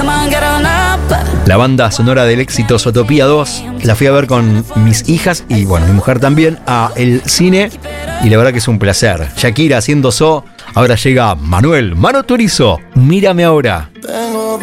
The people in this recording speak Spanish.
La banda sonora del éxito Zootopia 2 la fui a ver con mis hijas y bueno, mi mujer también a el cine y la verdad que es un placer. Shakira haciendo ahora llega Manuel Mano Turizo, Mírame Ahora. Tengo